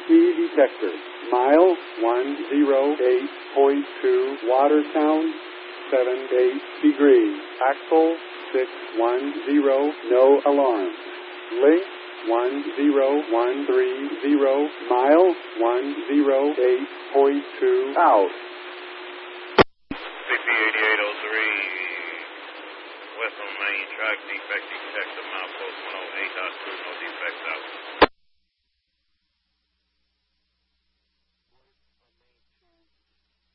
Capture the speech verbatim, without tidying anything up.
key detector. Mile one oh eight point two, water sound seven eight degrees. Axle six one zero, no alarm. Link one zero one three zero, mile one oh eight point two, out. C P eighty-eight oh three, west on main track, defect detected, milepost one oh eight point two, no defects out.